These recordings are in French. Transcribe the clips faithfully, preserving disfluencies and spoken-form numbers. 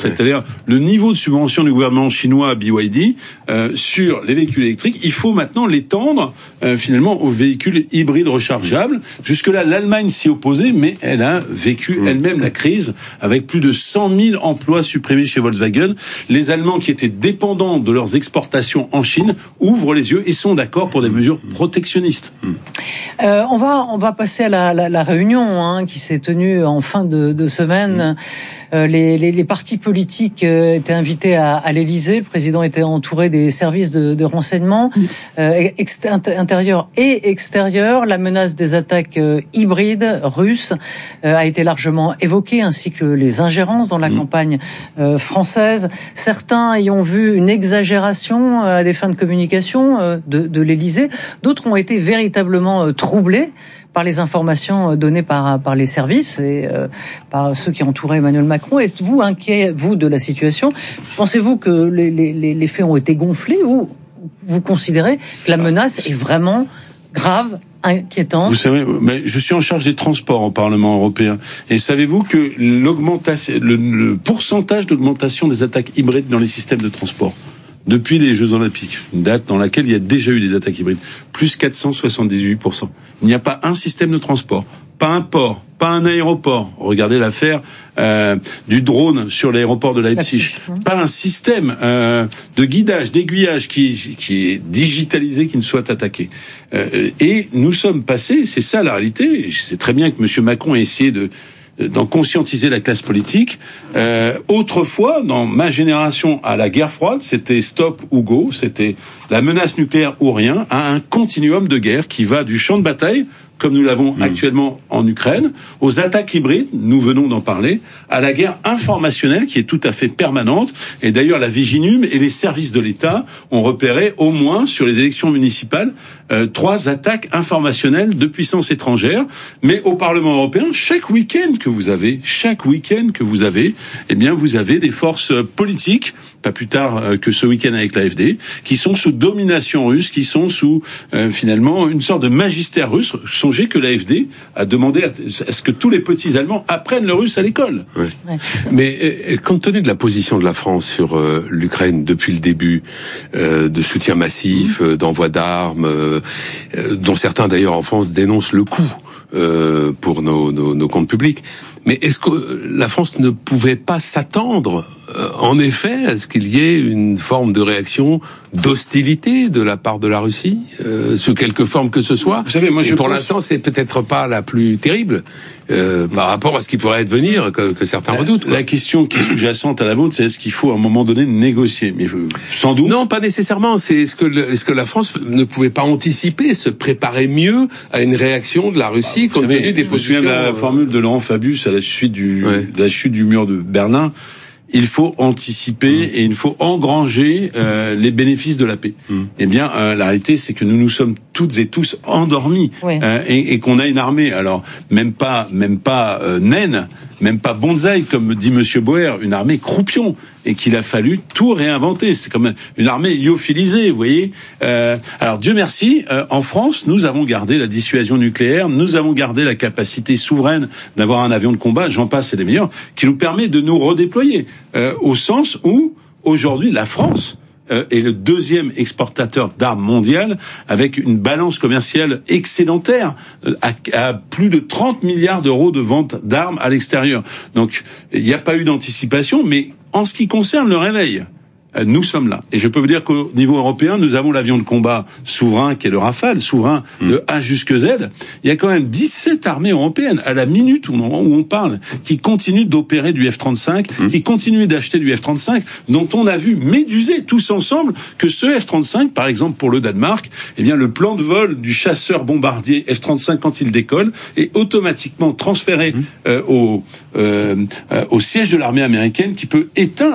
c'est-à-dire le niveau de subvention du gouvernement chinois à B Y D euh, sur les véhicules électriques, il faut maintenant l'étendre euh, finalement aux véhicules hybrides rechargeables. Jusque-là, l'Allemagne s'y opposait, mais elle a vécu elle-même la crise avec plus de cent mille emplois supprimés chez Volkswagen. Les Allemands qui étaient dépendants de leurs exportations en Chine ouvrent les yeux et sont d'accord pour des mesures protectionnistes. Euh, on va on va passer à la, la, la réunion hein, qui s'est tenue en fin de, de semaine. Euh, les, les, les partis politiques euh, étaient invités à, à l'Élysée. Le président était entouré des services de, de renseignement euh, ex- intérieurs et extérieurs. La menace des attaques euh, hybrides russes euh, a été largement évoquée, ainsi que les ingérences dans la mmh. campagne euh, française. Certains y ont vu une exagération euh, à des fins de communication euh, de, de l'Élysée. D'autres ont été véritablement euh, troublés par les informations données par par les services et euh, par ceux qui entouraient Emmanuel Macron. Êtes-vous inquiet, vous, de la situation ? Pensez-vous que les, les, les faits ont été gonflés ou vous considérez que la menace est vraiment grave, inquiétante ? Vous savez, mais je suis en charge des transports au Parlement européen. Et savez-vous que l'augmentation, le, le pourcentage d'augmentation des attaques hybrides dans les systèmes de transport depuis les Jeux Olympiques, une date dans laquelle il y a déjà eu des attaques hybrides, plus quatre cent soixante-dix-huit pour cent. Il n'y a pas un système de transport, pas un port, pas un aéroport. Regardez l'affaire euh, du drone sur l'aéroport de Leipzig. Pas un système euh, de guidage, d'aiguillage qui, qui est digitalisé, qui ne soit attaqué. Euh, et nous sommes passés, c'est ça la réalité. Je sais très bien que M. Macron a essayé de d'en conscientiser la classe politique. Euh, autrefois, dans ma génération, à la guerre froide, c'était stop ou go, c'était la menace nucléaire ou rien, à un continuum de guerre qui va du champ de bataille, comme nous l'avons mmh. actuellement en Ukraine, aux attaques hybrides, nous venons d'en parler, à la guerre informationnelle qui est tout à fait permanente. Et d'ailleurs, la Viginum et les services de l'État ont repéré au moins sur les élections municipales euh, trois attaques informationnelles de puissances étrangères. Mais au Parlement européen, chaque week-end que vous avez, chaque week-end que vous avez, eh bien, vous avez des forces politiques, pas plus tard euh, que ce week-end avec l'A F D, qui sont sous domination russe, qui sont sous euh, finalement une sorte de magistère russe. Songez que l'A F D a demandé à, à ce que tous les petits Allemands apprennent le russe à l'école. Ouais. Ouais. Mais euh, compte tenu de la position de la France sur euh, l'Ukraine depuis le début, euh, de soutien massif, mmh. euh, d'envoi d'armes, euh, euh, dont certains d'ailleurs en France dénoncent le coût euh, pour nos, nos, nos comptes publics, mais est-ce que la France ne pouvait pas s'attendre euh, en effet à ce qu'il y ait une forme de réaction d'hostilité de la part de la Russie, euh, sous quelque forme que ce soit? Vous savez, moi, je pour pense... l'instant, c'est peut-être pas la plus terrible euh, par rapport à ce qui pourrait advenir, que, que certains la, redoutent. Quoi. La question qui est sous-jacente à la vôtre, c'est est-ce qu'il faut à un moment donné négocier? Mais sans doute. Non, pas nécessairement. C'est est-ce que le, est-ce que la France ne pouvait pas anticiper, se préparer mieux à une réaction de la Russie compte tenu des Je me souviens de la euh... formule de Laurent Fabius à la suite du ouais. de la chute du mur de Berlin. Il faut anticiper mmh. et il faut engranger euh, les bénéfices de la paix. Mmh. Eh bien, euh, la réalité, c'est que nous nous sommes toutes et tous endormis oui. euh, et, et qu'on a une armée. Alors, même pas, même pas euh, naine, même pas bonsaï, comme dit Monsieur Boer, une armée croupion, et qu'il a fallu tout réinventer. C'était comme une armée lyophilisée, vous voyez. Euh, alors Dieu merci, euh, en France, nous avons gardé la dissuasion nucléaire, nous avons gardé la capacité souveraine d'avoir un avion de combat, j'en passe, c'est les meilleurs, qui nous permet de nous redéployer, euh, au sens où, aujourd'hui, la France euh, est le deuxième exportateur d'armes mondiales, avec une balance commerciale excédentaire, euh, à, à plus de trente milliards d'euros de vente d'armes à l'extérieur. Donc, il n'y a pas eu d'anticipation, mais en ce qui concerne le réveil, nous sommes là. Et je peux vous dire qu'au niveau européen, nous avons l'avion de combat souverain qui est le Rafale, souverain mmh. de A jusque Z. Il y a quand même dix-sept armées européennes, à la minute où on, où on parle, qui continuent d'opérer du F trente-cinq, mmh. qui continuent d'acheter du F trente-cinq, dont on a vu méduser tous ensemble que ce F trente-cinq, par exemple pour le Danemark, eh bien le plan de vol du chasseur bombardier F trente-cinq quand il décolle est automatiquement transféré mmh. euh, au, euh, euh, au siège de l'armée américaine qui peut éteindre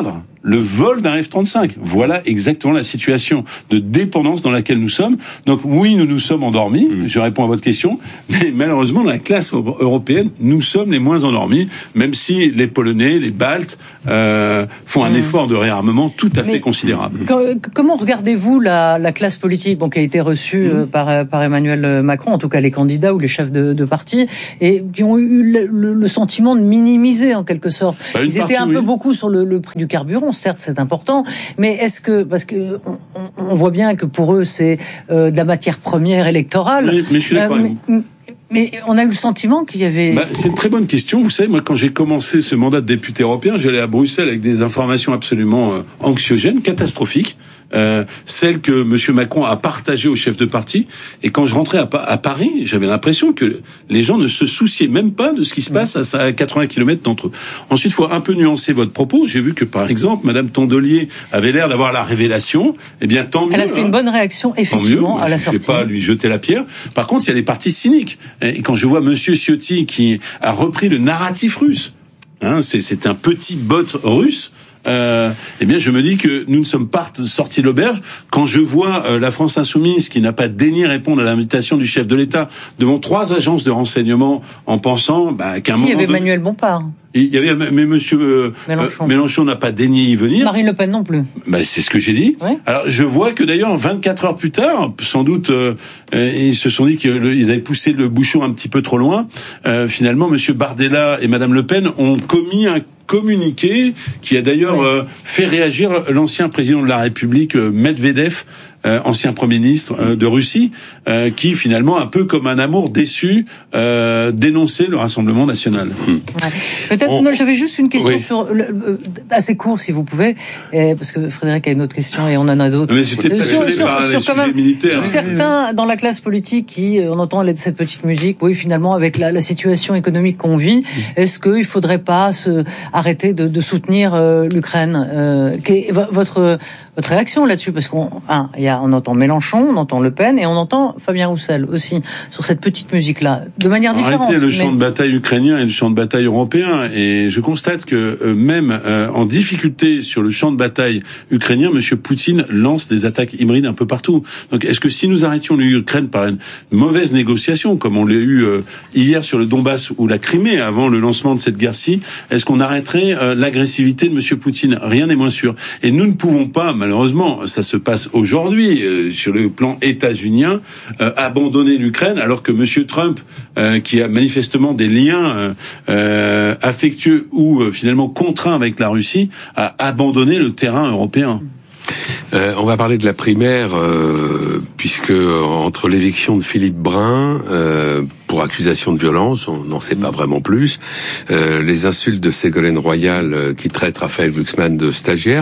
le vol d'un F trente-cinq. Voilà exactement la situation de dépendance dans laquelle nous sommes. Donc oui, nous nous sommes endormis, mmh. je réponds à votre question, mais malheureusement, dans la classe européenne, nous sommes les moins endormis, même si les Polonais, les Baltes euh, font un mmh. effort de réarmement tout à mais fait considérable. Comment regardez-vous la, la classe politique bon, qui a été reçue mmh. par, par Emmanuel Macron, en tout cas les candidats ou les chefs de, de parti, et qui ont eu le, le, le sentiment de minimiser en quelque sorte. Bah, Ils partie, étaient un oui. peu beaucoup sur le, le prix du carburant, certes c'est important, mais est-ce que, parce que on, on voit bien que pour eux c'est euh, de la matière première électorale. Oui, mais je suis d'accord euh, avec vous. Mais on a eu le sentiment qu'il y avait... Bah, c'est une très bonne question. Vous savez, moi, quand j'ai commencé ce mandat de député européen, j'allais à Bruxelles avec des informations absolument euh, anxiogènes, catastrophiques, euh, celles que M. Macron a partagées aux chefs de parti. Et quand je rentrais à, à Paris, j'avais l'impression que les gens ne se souciaient même pas de ce qui se passe à, à quatre-vingts kilomètres d'entre eux. Ensuite, il faut un peu nuancer votre propos. J'ai vu que, par exemple, Mme Tondelier avait l'air d'avoir la révélation. Eh bien, tant mieux. Elle a fait hein. une bonne réaction, effectivement, mieux. à la je sortie. Je ne vais pas lui jeter la pierre. Par contre, il y a des partis cyniques. Et quand je vois Monsieur Ciotti qui a repris le narratif russe, hein, c'est, c'est un petit bot russe, euh, eh bien je me dis que nous ne sommes pas sortis de l'auberge. Quand je vois euh, la France Insoumise qui n'a pas daigné répondre à l'invitation du chef de l'État devant trois agences de renseignement en pensant bah, qu'à un si, moment... il y avait donné, Emmanuel Bompard. Il y avait, mais monsieur euh, Mélenchon. Euh, Mélenchon n'a pas daigné y venir. Marine Le Pen non plus. Ben, c'est ce que j'ai dit. Ouais. Alors, je vois que d'ailleurs, vingt-quatre heures plus tard, sans doute, euh, ils se sont dit qu'ils avaient poussé le bouchon un petit peu trop loin. Euh, finalement, monsieur Bardella et madame Le Pen ont commis un communiqué qui a d'ailleurs oui. euh, fait réagir l'ancien président de la République, euh, Medvedev, Euh, ancien Premier ministre euh, de Russie, euh, qui finalement, un peu comme un amour déçu, euh, dénonçait le Rassemblement national. Mmh. Ouais. Peut-être, On... moi j'avais juste une question oui. sur le, euh, assez court, si vous pouvez, et, parce que Frédéric a une autre question et on en a d'autres. Mais j'étais passionné sur, par sur, les sur sujets même, militaires. Sur certains dans la classe politique qui, on entend cette petite musique, oui, finalement, avec la, la situation économique qu'on vit, mmh. est-ce qu'il faudrait pas se arrêter de, de soutenir euh, l'Ukraine euh, qu'est votre votre réaction là-dessus, parce qu'on, hein, il y a on entend Mélenchon, on entend Le Pen et on entend Fabien Roussel aussi sur cette petite musique-là, de manière différente. Arrêtez le mais... champ de bataille ukrainien et le champ de bataille européen, et je constate que euh, même euh, en difficulté sur le champ de bataille ukrainien, Monsieur Poutine lance des attaques hybrides un peu partout. Donc, est-ce que si nous arrêtions l'Ukraine par une mauvaise négociation, comme on l'a eu euh, hier sur le Donbass ou la Crimée avant le lancement de cette guerre-ci, est-ce qu'on arrêterait euh, l'agressivité de Monsieur Poutine? Rien n'est moins sûr. Et nous ne pouvons pas, malheureusement, ça se passe aujourd'hui, Euh, sur le plan états-unien, euh, abandonner l'Ukraine, alors que Monsieur Trump, euh, qui a manifestement des liens euh, euh, affectueux ou euh, finalement contraints avec la Russie, a abandonné le terrain européen. Euh, on va parler de la primaire, euh, puisque entre l'éviction de Philippe Brun euh, pour accusation de violence, on n'en sait pas vraiment plus, euh, les insultes de Ségolène Royal euh, qui traite Raphaël Glucksmann de stagiaire,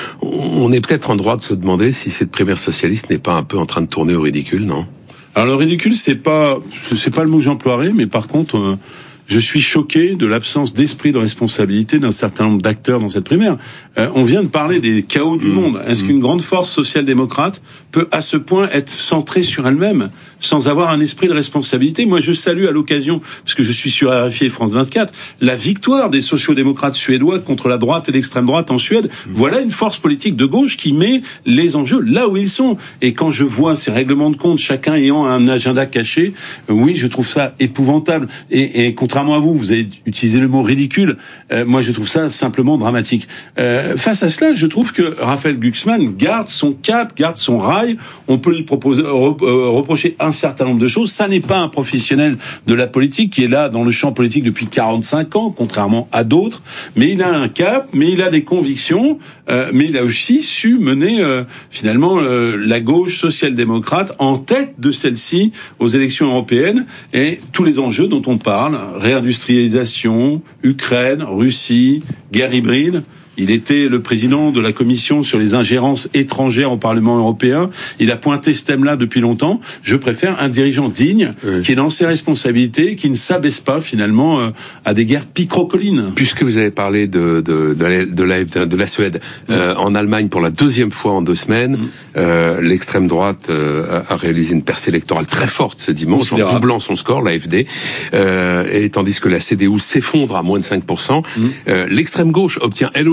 on est peut-être en droit de se demander si cette primaire socialiste n'est pas un peu en train de tourner au ridicule, non? Alors le ridicule, c'est pas, c'est pas le mot que j'emploierais, mais par contre, euh, je suis choqué de l'absence d'esprit de responsabilité d'un certain nombre d'acteurs dans cette primaire. Euh, on vient de parler des chaos du mmh. monde. Est-ce mmh. qu'une grande force social-démocrate peut à ce point être centrée sur elle-même sans avoir un esprit de responsabilité? Moi, je salue à l'occasion, parce que je suis sur R F I et France vingt-quatre, la victoire des sociaux-démocrates suédois contre la droite et l'extrême droite en Suède. Mmh. Voilà une force politique de gauche qui met les enjeux là où ils sont. Et quand je vois ces règlements de compte, chacun ayant un agenda caché, euh, oui, je trouve ça épouvantable. Et, et contrairement à vous, vous avez utilisé le mot ridicule. Euh, moi, je trouve ça simplement dramatique. Euh, face à cela, je trouve que Raphaël Glucksmann garde son cap, garde son rail. On peut lui proposer, re, euh, reprocher un certain nombre de choses. Ça n'est pas un professionnel de la politique qui est là dans le champ politique depuis quarante-cinq ans, contrairement à d'autres. Mais il a un cap, mais il a des convictions, euh, mais il a aussi su mener euh, finalement euh, la gauche social-démocrate en tête de celle-ci aux élections européennes, et tous les enjeux dont on parle, réindustrialisation, Ukraine, Russie, guerre hybride. Il était le président de la commission sur les ingérences étrangères au Parlement européen. Il a pointé ce thème-là depuis longtemps. Je préfère un dirigeant digne, oui. qui est dans ses responsabilités, qui ne s'abaisse pas finalement euh, à des guerres picrocolines. Puisque vous avez parlé de de de la de la, de la Suède, oui. euh, en Allemagne pour la deuxième fois en deux semaines, oui. euh, l'extrême droite euh, a réalisé une percée électorale très forte ce dimanche en doublant son score, l'A F D, euh, et tandis que la C D U s'effondre à moins de cinq pour cent, oui. euh, l'extrême gauche obtient elle aussi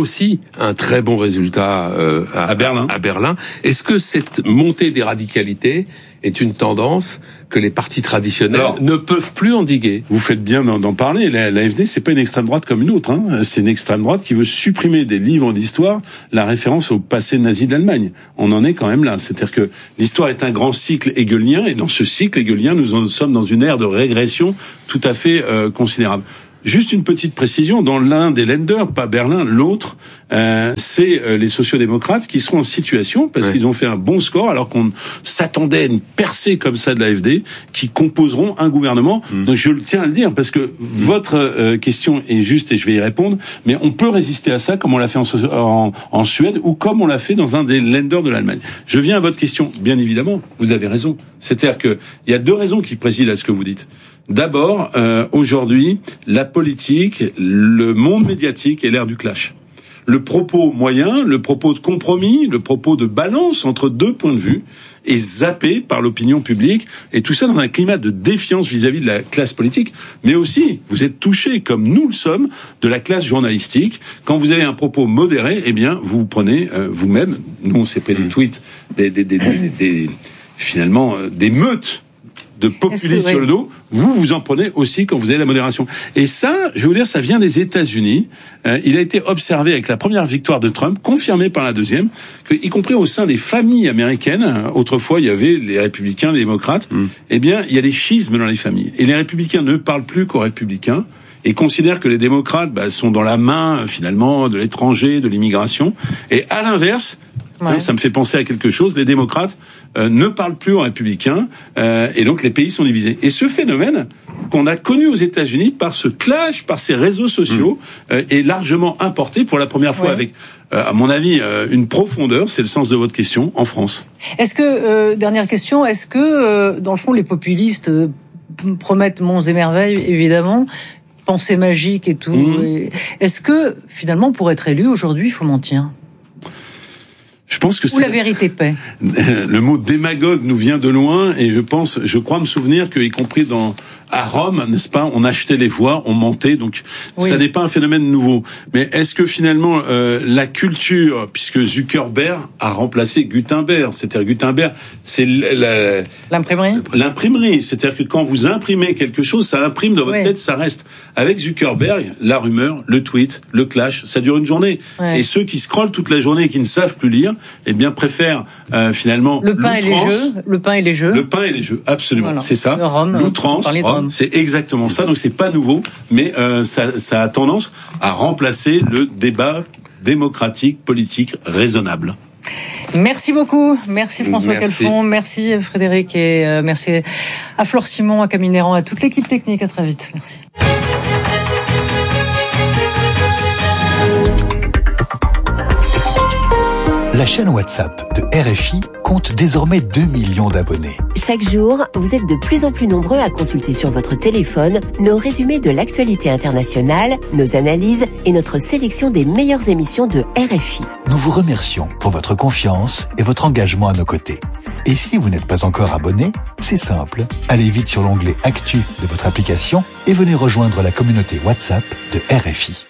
aussi un très bon résultat euh, à, à Berlin. À, à Berlin. Est-ce que cette montée des radicalités est une tendance que les partis traditionnels Alors, ne peuvent plus endiguer? Vous faites bien d'en, d'en parler. La, l'A F D, c'est pas une extrême droite comme une autre. Hein. C'est une extrême droite qui veut supprimer des livres d'histoire la référence au passé nazi de l'Allemagne. On en est quand même là. C'est-à-dire que l'histoire est un grand cycle hegelien, et dans ce cycle hegelien, nous en sommes dans une ère de régression tout à fait euh, considérable. Juste une petite précision, dans l'un des Länder, pas Berlin, l'autre, euh, c'est euh, les sociodémocrates qui seront en situation, parce ouais. qu'ils ont fait un bon score, alors qu'on s'attendait à une percée comme ça de l'A F D, qui composeront un gouvernement. Mmh. Donc je le tiens à le dire, parce que mmh. votre euh, question est juste, et je vais y répondre, mais on peut résister à ça, comme on l'a fait en, en, en Suède, ou comme on l'a fait dans un des Länder de l'Allemagne. Je viens à votre question, bien évidemment, vous avez raison. C'est-à-dire qu'il y a deux raisons qui président à ce que vous dites. D'abord, euh, aujourd'hui, la politique, le monde médiatique est l'ère du clash. Le propos moyen, le propos de compromis, le propos de balance entre deux points de vue est zappé par l'opinion publique, et tout ça dans un climat de défiance vis-à-vis de la classe politique, mais aussi, vous êtes touché, comme nous le sommes, de la classe journalistique. Quand vous avez un propos modéré, eh bien, vous prenez euh, vous-même, nous on s'est pris des tweets, des, des, des, des, des finalement, euh, des meutes de populistes sur le dos, vous vous en prenez aussi quand vous avez la modération. Et ça, je vais vous dire, ça vient des États-Unis. Euh, il a été observé avec la première victoire de Trump, confirmé par la deuxième, que, y compris au sein des familles américaines, autrefois il y avait les républicains, les démocrates, mm. eh bien il y a des schismes dans les familles. Et les républicains ne parlent plus qu'aux républicains, et considèrent que les démocrates bah, sont dans la main, finalement, de l'étranger, de l'immigration. Et à l'inverse, ouais. hein, ça me fait penser à quelque chose, les démocrates Euh, ne parlent plus aux républicains, euh, et donc les pays sont divisés. Et ce phénomène qu'on a connu aux États-Unis par ce clash, par ces réseaux sociaux, mmh. euh, est largement importé pour la première fois ouais. avec, euh, à mon avis, euh, une profondeur. C'est le sens de votre question, en France. Est-ce que euh, dernière question, est-ce que euh, dans le fond les populistes euh, promettent monts et merveilles, évidemment, pensées magiques et tout. Mmh. Et est-ce que finalement, pour être élu aujourd'hui, il faut mentir? Je pense que Ou c'est... la vérité paie. Le mot démagogue nous vient de loin, et je pense, je crois me souvenir que, y compris dans, à Rome, n'est-ce pas, on achetait les voix, on mentait, donc oui. ça n'est pas un phénomène nouveau. Mais est-ce que finalement, euh, la culture, puisque Zuckerberg a remplacé Gutenberg, c'est-à-dire Gutenberg, c'est la, l'imprimerie? L'imprimerie, c'est-à-dire que quand vous imprimez quelque chose, ça imprime dans votre oui. tête, ça reste. Avec Zuckerberg, la rumeur, le tweet, le clash, ça dure une journée. Oui. Et ceux qui scrollent toute la journée et qui ne savent plus lire, eh bien préfèrent euh, finalement le pain et les jeux, le pain et les jeux, le pain et les jeux, absolument, voilà. C'est ça. Le Rome, l'outrance, Rome, c'est exactement ça. Donc c'est pas nouveau, mais euh, ça, ça a tendance à remplacer le débat démocratique, politique raisonnable. Merci beaucoup, merci François merci. Calfon, merci Frédéric, et euh, merci à Flore Simon, à Camille Néran, à toute l'équipe technique. À très vite, merci. La chaîne WhatsApp de R F I compte désormais deux millions d'abonnés. Chaque jour, vous êtes de plus en plus nombreux à consulter sur votre téléphone nos résumés de l'actualité internationale, nos analyses et notre sélection des meilleures émissions de R F I. Nous vous remercions pour votre confiance et votre engagement à nos côtés. Et si vous n'êtes pas encore abonné, c'est simple. Allez vite sur l'onglet Actu de votre application et venez rejoindre la communauté WhatsApp de R F I.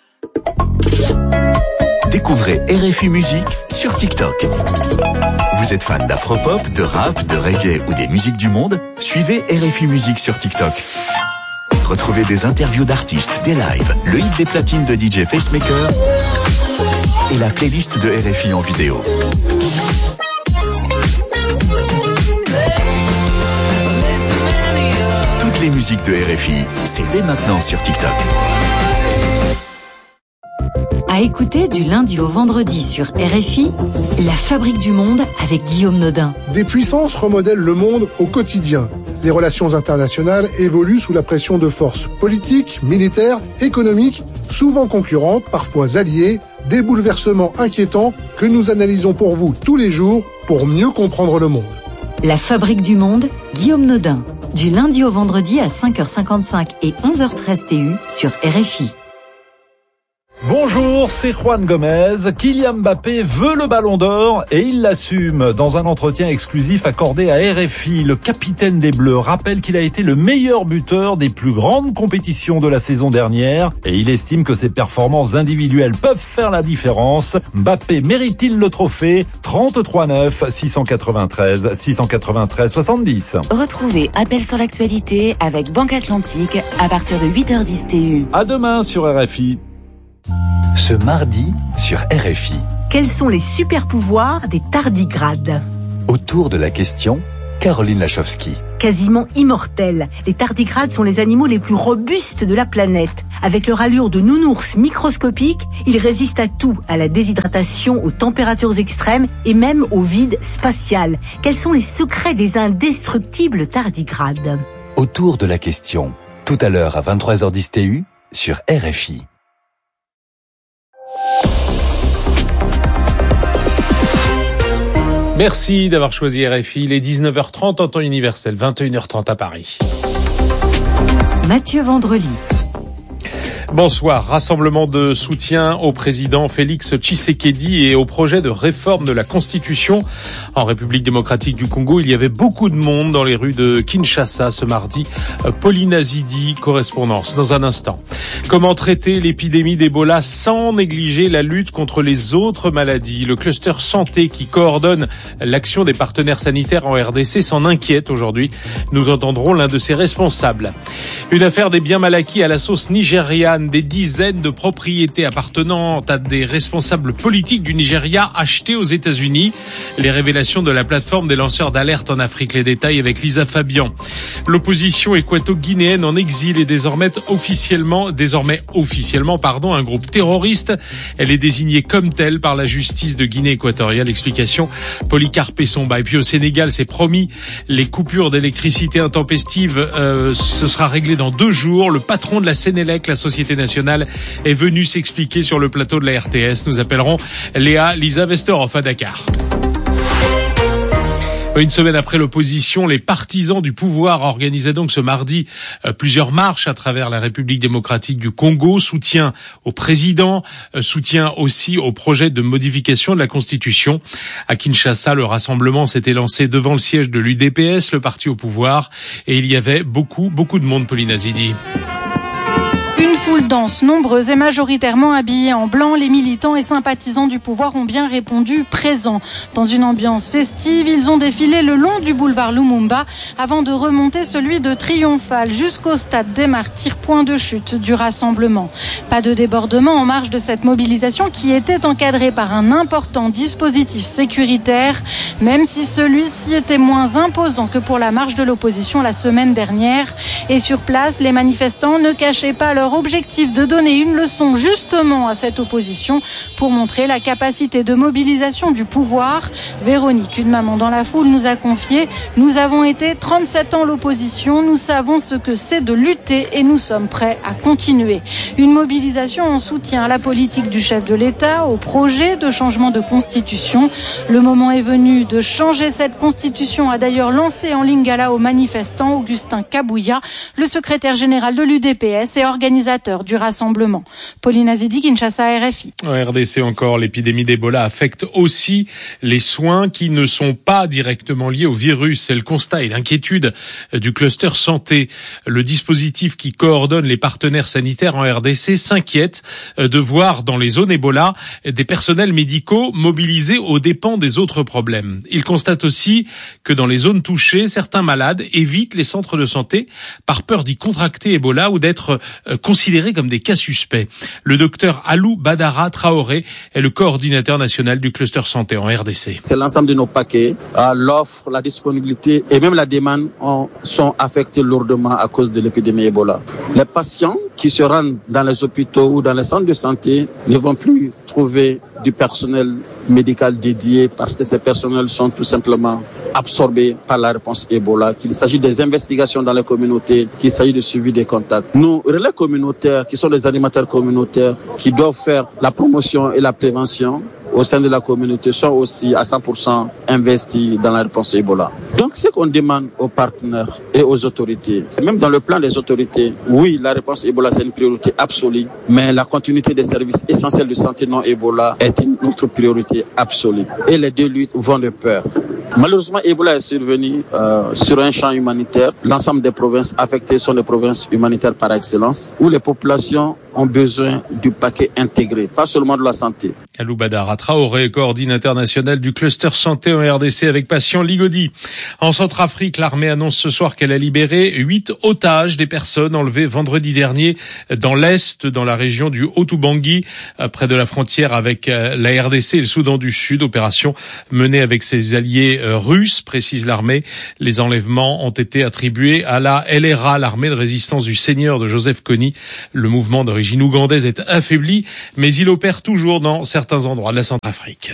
Découvrez R F I Musique sur TikTok. Vous êtes fan d'afropop, de rap, de reggae ou des musiques du monde? Suivez R F I Musique sur TikTok. Retrouvez des interviews d'artistes, des lives, le hit des platines de D J Facemaker et la playlist de R F I en vidéo. Toutes les musiques de R F I, c'est dès maintenant sur TikTok. À écouter du lundi au vendredi sur R F I, La Fabrique du Monde avec Guillaume Nodin. Des puissances remodèlent le monde au quotidien. Les relations internationales évoluent sous la pression de forces politiques, militaires, économiques, souvent concurrentes, parfois alliées, des bouleversements inquiétants que nous analysons pour vous tous les jours pour mieux comprendre le monde. La Fabrique du Monde, Guillaume Nodin. Du lundi au vendredi à cinq heures cinquante-cinq et onze heures treize T U sur R F I. Bonjour, jour, c'est Juan Gomez. Kylian Mbappé veut le ballon d'or et il l'assume. Dans un entretien exclusif accordé à R F I, le capitaine des Bleus rappelle qu'il a été le meilleur buteur des plus grandes compétitions de la saison dernière et il estime que ses performances individuelles peuvent faire la différence. Mbappé mérite-t-il le trophée? trente-trois neuf, six cent quatre-vingt-treize, six cent quatre-vingt-treize, soixante-dix. Retrouvez Appel sur l'actualité avec Banque Atlantique à partir de huit heures dix T U. À demain sur R F I. Ce mardi sur R F I. Quels sont les super-pouvoirs des tardigrades? Autour de la question, Caroline Lachowski. Quasiment immortels, les tardigrades sont les animaux les plus robustes de la planète. Avec leur allure de nounours microscopique, ils résistent à tout, à la déshydratation, aux températures extrêmes et même au vide spatial. Quels sont les secrets des indestructibles tardigrades? Autour de la question, tout à l'heure à vingt-trois heures dix T U sur R F I. Merci d'avoir choisi R F I. Il est dix-neuf heures trente en temps universel, vingt et une heures trente à Paris. Mathieu Vandrely. Bonsoir. Rassemblement de soutien au président Félix Tshisekedi et au projet de réforme de la Constitution. En République démocratique du Congo, il y avait beaucoup de monde dans les rues de Kinshasa ce mardi. Pauline Azidi, correspondance dans un instant. Comment traiter l'épidémie d'Ebola sans négliger la lutte contre les autres maladies? Le cluster santé qui coordonne l'action des partenaires sanitaires en R D C s'en inquiète aujourd'hui. Nous entendrons l'un de ses responsables. Une affaire des biens mal acquis à la sauce nigériane. Des dizaines de propriétés appartenant à des responsables politiques du Nigeria achetées aux États-Unis. Les révélations de la plateforme des lanceurs d'alerte en Afrique. Les détails avec Lisa Fabian. L'opposition équato-guinéenne en exil est désormais officiellement, désormais officiellement, pardon, un groupe terroriste. Elle est désignée comme telle par la justice de Guinée équatoriale. Explication Polycarpe Somba. Et puis au Sénégal, c'est promis, les coupures d'électricité intempestives, euh, ce sera réglé dans deux jours. Le patron de la Sénélec, la société nationale, est venu s'expliquer sur le plateau de la R T S. Nous appellerons Léa Lisa Vesterhoff à Dakar. Une semaine après l'opposition, les partisans du pouvoir organisaient donc ce mardi euh, plusieurs marches à travers la République démocratique du Congo, soutien au président, euh, soutien aussi au projet de modification de la Constitution. À Kinshasa, le rassemblement s'était lancé devant le siège de l'U D P S, le parti au pouvoir, et il y avait beaucoup, beaucoup de monde, Pauline Azidi. Une foule dense, nombreuse et majoritairement habillée en blanc, les militants et sympathisants du pouvoir ont bien répondu présents. Dans une ambiance festive, ils ont défilé le long du boulevard Lumumba avant de remonter celui de Triomphal jusqu'au stade des Martyrs, point de chute du rassemblement. Pas de débordement en marge de cette mobilisation qui était encadrée par un important dispositif sécuritaire, même si celui-ci était moins imposant que pour la marche de l'opposition la semaine dernière. Et sur place, les manifestants ne cachaient pas leur objectif de donner une leçon justement à cette opposition pour montrer la capacité de mobilisation du pouvoir. Véronique, une maman dans la foule, nous a confié « Nous avons été trente-sept ans l'opposition, nous savons ce que c'est de lutter et nous sommes prêts à continuer ». Une mobilisation en soutien à la politique du chef de l'État, au projet de changement de constitution. Le moment est venu de changer cette constitution, a d'ailleurs lancé en lingala aux manifestants Augustin Kabouya, le secrétaire général de l'U D P S et organisateur du rassemblement. Pauline Azidi, Kinshasa, R F I. En R D C encore, l'épidémie d'Ebola affecte aussi les soins qui ne sont pas directement liés au virus. C'est le constat et l'inquiétude du cluster santé. Le dispositif qui coordonne les partenaires sanitaires en R D C s'inquiète de voir dans les zones Ebola des personnels médicaux mobilisés aux dépens des autres problèmes. Il constate aussi que dans les zones touchées, certains malades évitent les centres de santé par peur d'y contracter Ebola ou d'être considérés comme des cas suspects. Le docteur Alou Badara Traoré est le coordinateur national du cluster santé en R D C. C'est l'ensemble de nos paquets, l'offre, la disponibilité et même la demande sont affectés lourdement à cause de l'épidémie Ebola. Les patients qui se rendent dans les hôpitaux ou dans les centres de santé ne vont plus trouver du personnel médical dédié parce que ces personnels sont tout simplement absorbés par la réponse Ebola, qu'il s'agit des investigations dans les communautés, qu'il s'agit de suivi des contacts. Nous, relais communautaires, qui sont des animateurs communautaires, qui doivent faire la promotion et la prévention, au sein de la communauté sont aussi à cent pour cent investis dans la réponse Ebola. Donc, ce qu'on demande aux partenaires et aux autorités, c'est même dans le plan des autorités, oui, la réponse Ebola, c'est une priorité absolue, mais la continuité des services essentiels de santé non Ebola est une autre priorité absolue. Et les deux luttes vont de pair. Malheureusement, Ebola est survenu euh, sur un champ humanitaire. L'ensemble des provinces affectées sont des provinces humanitaires par excellence, où les populations ont besoin du paquet intégré, pas seulement de la santé. Alou Badara Traoré, coordinateur national du cluster santé en R D C avec patient Ligodi. En Centrafrique, l'armée annonce ce soir qu'elle a libéré huit otages des personnes enlevées vendredi dernier dans l'Est, dans la région du Haut-Ubangi, près de la frontière avec la R D C et le Soudan du Sud. Opération menée avec ses alliés russes, précise l'armée. Les enlèvements ont été attribués à la L R A, l'armée de résistance du seigneur de Joseph Kony. Le mouvement d'origine ougandaise est affaibli, mais il opère toujours dans certains endroits de la Centrafrique.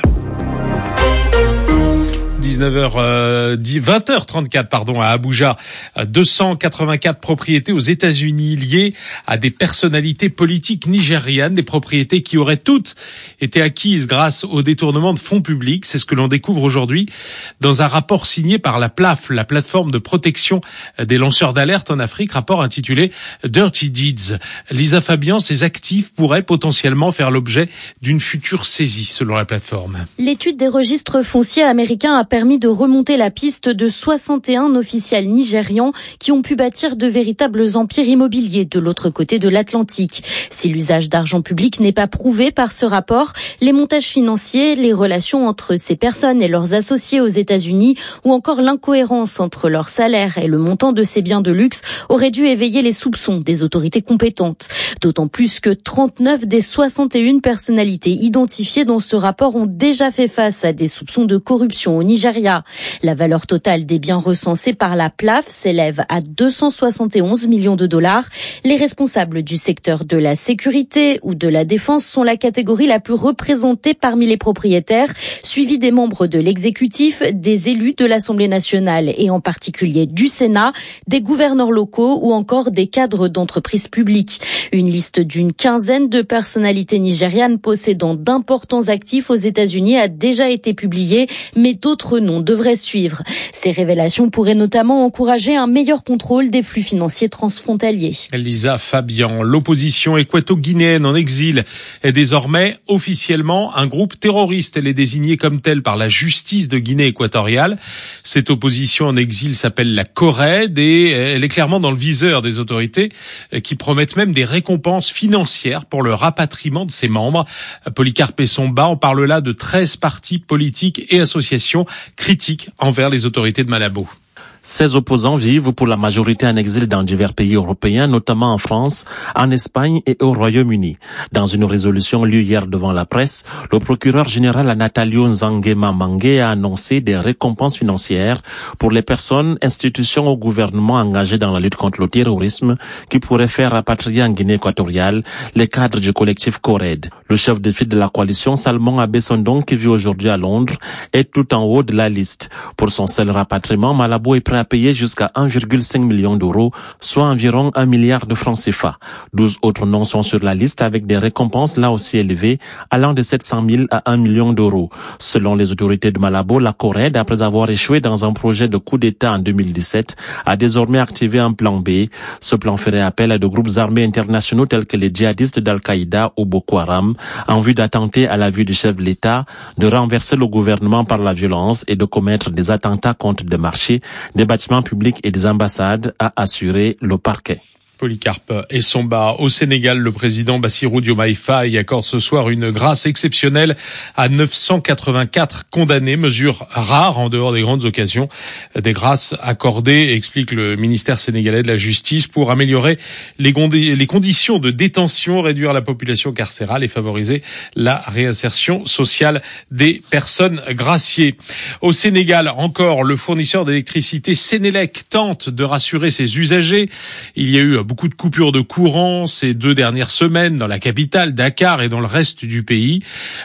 dix-neuf heures, vingt heures trente-quatre, pardon, à Abuja. deux cent quatre-vingt-quatre propriétés aux États-Unis liées à des personnalités politiques nigérianes, des propriétés qui auraient toutes été acquises grâce au détournement de fonds publics. C'est ce que l'on découvre aujourd'hui dans un rapport signé par la P L A F, la plateforme de protection des lanceurs d'alerte en Afrique, rapport intitulé Dirty Deeds. Lisa Fabian, ces actifs pourraient potentiellement faire l'objet d'une future saisie, selon la plateforme. L'étude des registres fonciers américains a permis de remonter la piste de soixante et un officiels nigérians qui ont pu bâtir de véritables empires immobiliers de l'autre côté de l'Atlantique. Si l'usage d'argent public n'est pas prouvé par ce rapport, les montages financiers, les relations entre ces personnes et leurs associés aux États-Unis ou encore l'incohérence entre leur salaire et le montant de ces biens de luxe auraient dû éveiller les soupçons des autorités compétentes. D'autant plus que trente-neuf des soixante et une personnalités identifiées dans ce rapport ont déjà fait face à des soupçons de corruption au Nigeria. La valeur totale des biens recensés par la P L A F s'élève à deux cent soixante et onze millions de dollars. Les responsables du secteur de la sécurité ou de la défense sont la catégorie la plus représentée parmi les propriétaires, suivie des membres de l'exécutif, des élus de l'Assemblée nationale et en particulier du Sénat, des gouverneurs locaux ou encore des cadres d'entreprises publiques. Une liste d'une quinzaine de personnalités nigérianes possédant d'importants actifs aux États-Unis a déjà été publiée, mais d'autres noms devraient suivre. Ces révélations pourraient notamment encourager un meilleur contrôle des flux financiers transfrontaliers. Lisa Fabian, l'opposition équato-guinéenne en exil est désormais officiellement un groupe terroriste. Elle est désignée comme telle par la justice de Guinée équatoriale. Cette opposition en exil s'appelle la CORED et elle est clairement dans le viseur des autorités qui promettent même des récompenses financières pour le rapatriement de ses membres. Polycarpe Essomba, on parle là de treize partis politiques et associations critiques envers les autorités de Malabo. Ces opposants vivent pour la majorité en exil dans divers pays européens, notamment en France, en Espagne et au Royaume-Uni. Dans une résolution lue hier devant la presse, le procureur général Natalio Nzanguema Mangue a annoncé des récompenses financières pour les personnes, institutions ou gouvernements engagés dans la lutte contre le terrorisme qui pourraient faire rapatrier en Guinée équatoriale les cadres du collectif CORED. Le chef de file de la coalition, Salmon Abessondon, qui vit aujourd'hui à Londres, est tout en haut de la liste. Pour son seul rapatriement, Malabo est prêt à payer jusqu'à un virgule cinq million d'euros, soit environ un milliard de francs C F A. douze autres noms sont sur la liste avec des récompenses là aussi élevées, allant de sept cent mille à un million d'euros. Selon les autorités de Malabo, la CORED, après avoir échoué dans un projet de coup d'État en deux mille dix-sept, a désormais activé un plan B. Ce plan ferait appel à de groupes armés internationaux tels que les djihadistes d'Al-Qaïda ou Boko Haram, en vue d'attenter à la vue du chef de l'État, de renverser le gouvernement par la violence et de commettre des attentats contre des marchés, des bâtiments publics et des ambassades, a assuré le parquet. Polycarpe Essomba. Au Sénégal, le président Bassirou Diomaye Faye accorde ce soir une grâce exceptionnelle à neuf cent quatre-vingt-quatre condamnés, mesure rare en dehors des grandes occasions. Des grâces accordées, explique le ministère sénégalais de la Justice, pour améliorer les, gondi- les conditions de détention, réduire la population carcérale et favoriser la réinsertion sociale des personnes graciées. Au Sénégal, encore, le fournisseur d'électricité Sénélec tente de rassurer ses usagers. Il y a eu beaucoup de coupures de courant ces deux dernières semaines dans la capitale, Dakar, et dans le reste du pays.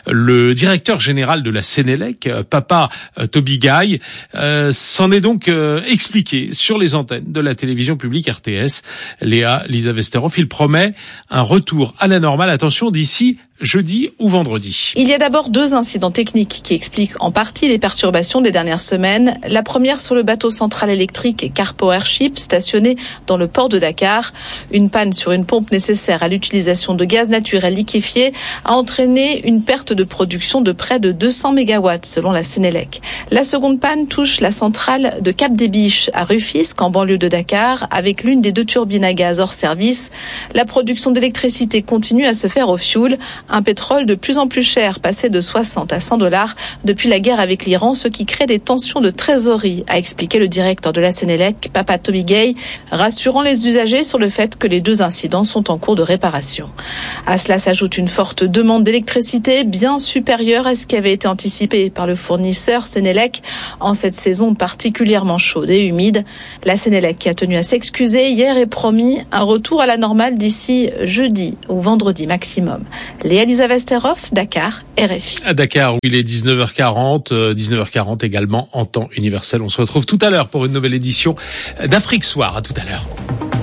Le directeur général de la Sénélec, Papa Tobigaï, euh, s'en est donc euh, expliqué sur les antennes de la télévision publique R T S. Léa Lisa Vesterhoff, il promet un retour à la normale, attention, d'ici jeudi ou vendredi. Il y a d'abord deux incidents techniques qui expliquent en partie les perturbations des dernières semaines. La première sur le bateau central électrique Car Power Ship stationné dans le port de Dakar. Une panne sur une pompe nécessaire à l'utilisation de gaz naturel liquéfié a entraîné une perte de production de près de deux cents mégawatts selon la Sénélec. La seconde panne touche la centrale de Cap des Biches à Rufisque en banlieue de Dakar avec l'une des deux turbines à gaz hors service. La production d'électricité continue à se faire au fioul, un pétrole de plus en plus cher passé de soixante à cent dollars depuis la guerre avec l'Iran, ce qui crée des tensions de trésorerie, a expliqué le directeur de la Sénélec, Papa Tomigay, rassurant les usagers sur le fait que les deux incidents sont en cours de réparation. À cela s'ajoute une forte demande d'électricité bien supérieure à ce qui avait été anticipé par le fournisseur Sénélec en cette saison particulièrement chaude et humide. La Sénélec qui a tenu à s'excuser hier et promis un retour à la normale d'ici jeudi ou vendredi maximum. Léa-Lisa Westerhoff, Dakar, R F I. À Dakar, où il est dix-neuf heures quarante, dix-neuf heures quarante également en temps universel. On se retrouve tout à l'heure pour une nouvelle édition d'Afrique Soir. À tout à l'heure.